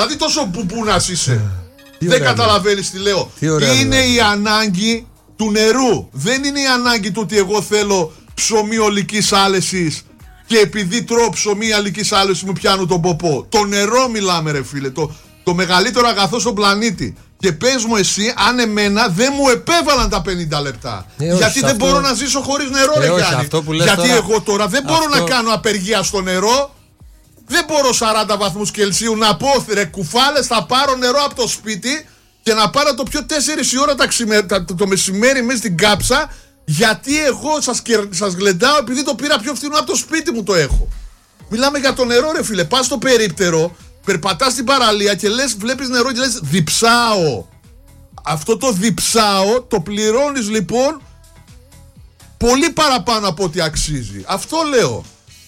Δηλαδή τόσο πουπούνας είσαι. Δεν καταλαβαίνεις τι λέω. Είναι η ανάγκη του νερού. Δεν είναι η ανάγκη του ότι εγώ θέλω ψωμί ολικής άλεσης και επειδή τρώω ψωμί αλικής άλεσης μου πιάνω τον ποπό. Το νερό μιλάμε ρε φίλε. Το μεγαλύτερο αγαθό στον πλανήτη. Και πες μου εσύ αν εμένα δεν μου επέβαλαν τα 50 λεπτά. Γιατί δεν μπορώ να ζήσω χωρίς νερό ρε Γιάννη. Γιατί τώρα, εγώ τώρα δεν μπορώ να κάνω απεργία στο νερό. Δεν μπορώ 40 βαθμούς Κελσίου να πω ρε κουφάλες θα πάρω νερό από το σπίτι και να πάρω το πιο 4 η ώρα το μεσημέρι μέσα στην κάψα. Γιατί εγώ σας γλεντάω επειδή το πήρα πιο φθηνό από το σπίτι μου το έχω. Μιλάμε για το νερό ρε φίλε. Πας στο περίπτερο, περπατάς στην παραλία και λες, βλέπεις νερό και λες διψάω. Αυτό το διψάω το πληρώνεις λοιπόν πολύ παραπάνω από ό,τι αξίζει. Αυτό λέω.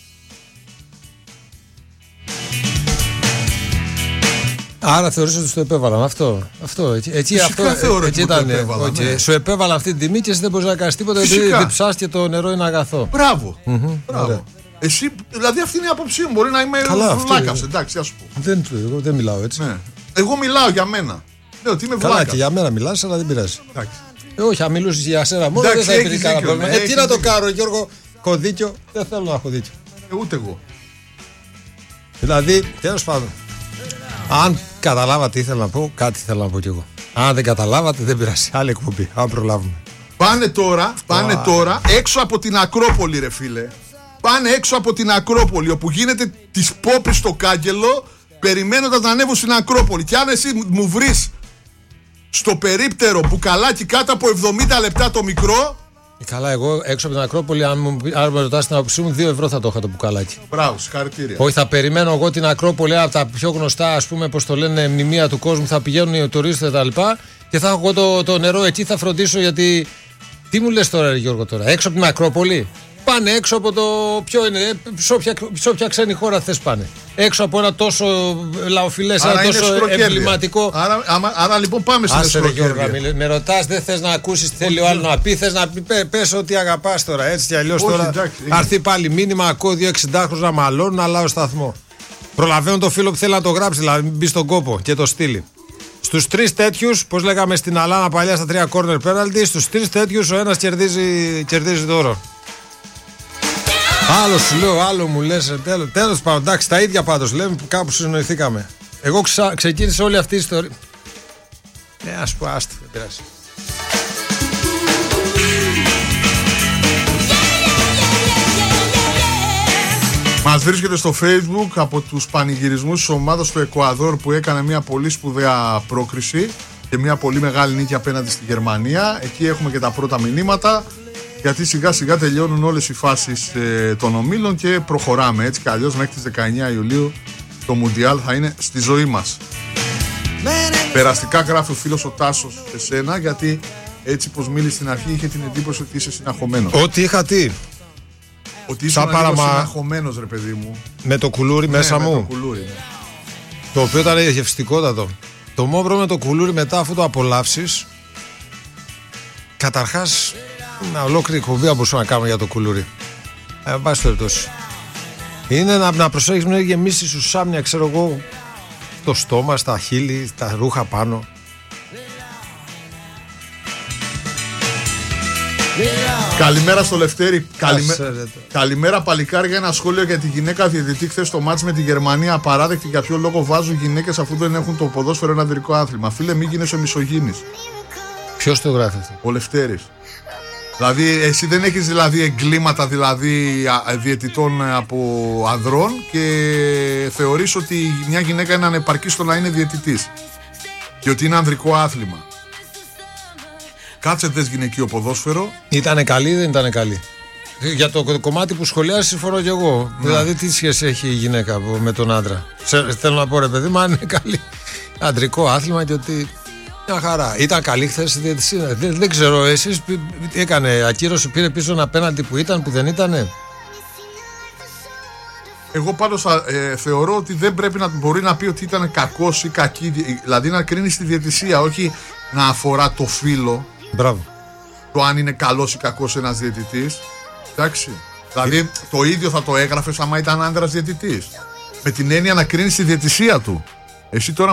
Άρα θεωρείς ότι σου το επέβαλαν αυτό. Έτσι θεωρώ ότι το επέβαλαν. Ναι. Σου επέβαλαν αυτή την τιμή και εσύ δεν μπορείς να κάνεις τίποτα επειδή διψάς και το νερό είναι αγαθό. Μπράβο. Εσύ, δηλαδή αυτή είναι η άποψή μου. Μπορεί να είμαι βλάκας, εντάξει, ας πω. Εγώ δεν μιλάω έτσι. Ναι. Εγώ μιλάω για μένα. Λέω ότι είμαι βλάκας. Καλά, και για μένα μιλάς, αλλά δεν πειράζει. Όχι, αν μιλούσες για σένα μόνο δεν θα υπήρχε κανένα πρόβλημα. Τι να το κάνω, Γιώργο, έχω δίκιο. Δεν θέλω να έχω δίκιο. Ούτε εγώ. Δηλαδή, τέλος πάντων. Αν καταλάβατε τι ήθελα να πω, κάτι θέλω να πω κι εγώ. Αν δεν καταλάβατε, δεν πειράζει. Άλλη εκπομπή, αν προλάβουμε. Πάνε τώρα έξω από την Ακρόπολη, ρε φίλε. Πάνε έξω από την Ακρόπολη, όπου γίνεται της πόπης στο κάγκελο, περιμένοντας να ανέβω στην Ακρόπολη. Και αν εσύ μου βρεις στο περίπτερο μπουκαλάκι κάτω από 70 λεπτά το μικρό. Καλά, εγώ έξω από την Ακρόπολη, αν με ρωτάς την άποψή μου, 2 ευρώ θα το είχα το μπουκαλάκι. Μπράβο, συγχαρητήρια. Όχι, θα περιμένω εγώ την Ακρόπολη από τα πιο γνωστά, ας πούμε, πώς το λένε, μνημεία του κόσμου, θα πηγαίνουν οι τουρίστες κτλ. Και θα έχω εγώ το νερό εκεί, θα φροντίσω γιατί. Τι μου λες τώρα, Γιώργο, τώρα, έξω από την Ακρόπολη. Πάνε έξω από το. Ποιο είναι, σε όποια ξένη χώρα θες πάνε. Έξω από ένα τόσο λαοφιλές, ένα τόσο εμβληματικό. Άρα λοιπόν πάμε στην εσωτερική. Με ρωτάς, δεν θες να ακούσεις τι θέλει ο άλλος να πει, θες να πει, πες ότι αγαπάς τώρα. Έτσι κι αλλιώς τώρα. Θα έρθει πάλι μήνυμα, ακούω 2 60χρονους να μαλώνουν, να αλλάζω σταθμό. Προλαβαίνω το φίλο που θέλει να το γράψει, δηλαδή μπει στον κόπο και το στείλει. Στους 3 τέτοιους, πώς λέγαμε στην Αλάνα παλιά στα 3 corner penalty, στους 3 τέτοιους ο ένας κερδίζει δώρο. Άλλο σου λέω, άλλο μου λες. Τέλος πάντων, εντάξει, τα ίδια πάντως λέμε, κάπου συνοηθήκαμε. Εγώ ξεκίνησα όλη αυτή η ιστορία. Ναι, ας πω, άστο, δεν πειράζει. Μας βρίσκεται στο Facebook από τους πανηγυρισμούς της ομάδας του Εκουαδόρ που έκανε μια πολύ σπουδαία πρόκριση και μια πολύ μεγάλη νίκη απέναντι στη Γερμανία. Εκεί έχουμε και τα πρώτα μηνύματα. Γιατί σιγά σιγά τελειώνουν όλες οι φάσεις των ομίλων και προχωράμε. Έτσι κι αλλιώς μέχρι τις 19 Ιουλίου το Μουντιάλ θα είναι στη ζωή μας. Περαστικά γράφει ο φίλος ο Τάσος σε σένα, γιατί έτσι πως μίλησε στην αρχή είχε την εντύπωση ότι είσαι συναχωμένος. Ότι είχα τι? Ότι είσαι συναχωμένος ρε παιδί μου. Με το κουλούρι μέσα μου. Με το κουλούρι, ναι. Το οποίο ήταν γευστικότατο. Το μόβρο με το κουλούρι μετά αφού το απολαύσεις. Καταρχάς μια ολόκληρη εκπομπή μπορούσα να κάνω για το κουλούρι. Εν πάση περιπτώσει. Είναι να προσέχεις μην γεμίσεις σου σάμια, ξέρω εγώ, το στόμα, στα χείλη, τα ρούχα πάνω. Καλημέρα στο Λευτέρη. Καλημέρα παλικάρια. Ένα σχόλιο για τη γυναίκα διαιτητή χθες στο μάτς με τη Γερμανία. Απαράδεκτη, για ποιο λόγο βάζουν γυναίκες αφού δεν έχουν το ποδόσφαιρο ένα ανδρικό άθλημα. Φίλε, μην γίνεσαι μισογίνης. Ποιος το γράφει αυτό? Ο Λευτέρης. Δηλαδή εσύ δεν έχεις δηλαδή εγκλήματα δηλαδή διαιτητών από ανδρών και θεωρείς ότι μια γυναίκα είναι ανεπαρκή στο να είναι διαιτητής και ότι είναι ανδρικό άθλημα. Κάτσε δες γυναικείο ποδόσφαιρο. Ήτανε καλή ή δεν ήτανε καλή? Για το κομμάτι που σχολιάζει συμφωνώ κι εγώ. Ναι. Δηλαδή τι σχέση έχει η γυναίκα με τον άντρα? Θέλω να πω ρε παιδί μου, αν είναι καλή ανδρικό άθλημα και ότι... Μια χαρά. Ήταν καλή χθες η διαιτησία. Δεν ξέρω, εσείς έκανε ακύρωση, πήρε πίσω ένα πέναλτι που ήταν, που δεν ήτανε? Εγώ πάντως θεωρώ ότι δεν πρέπει να μπορεί να πει ότι ήταν κακός ή κακή. Δηλαδή να κρίνει τη διαιτησία, όχι να αφορά το φύλο. Μπράβο. Το αν είναι καλός ή κακός ένας διαιτητής. Εντάξει. Δηλαδή το ίδιο θα το έγραφες άμα ήταν άντρας διαιτητής. Με την έννοια να κρίνει τη διαιτησία του. Εσύ τώρα